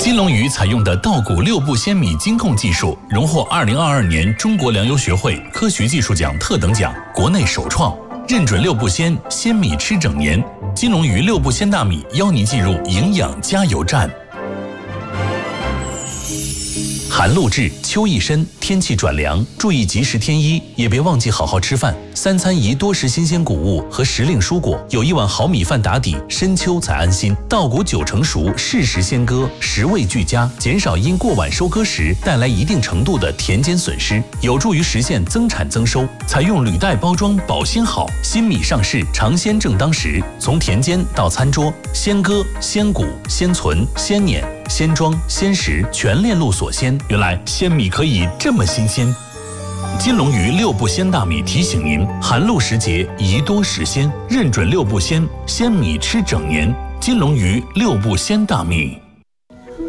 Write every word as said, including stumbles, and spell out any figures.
金龙鱼采用的稻谷六步鲜米精控技术，荣获二零二二年中国粮油学会科学技术奖特等奖，国内首创，认准六步鲜，鲜米吃整年。金龙鱼六步鲜大米邀您进入营养加油站。寒露至，秋意深，天气转凉，注意及时添衣，也别忘记好好吃饭。三餐宜多食新鲜谷物和时令蔬果，有一碗好米饭打底，深秋才安心。稻谷九成熟，适时鲜割，食味俱佳，减少因过晚收割时带来一定程度的田间损失，有助于实现增产增收。采用履带包装，保鲜好。新米上市，尝鲜正当时。从田间到餐桌，鲜割、鲜谷、鲜存、鲜碾、鲜装、鲜食，全链路所鲜。原来鲜米可以这么新鲜。金龙鱼六步鲜大米提醒您：寒露时节宜多食鲜，认准六步鲜，鲜米吃整年。金龙鱼六步鲜大米。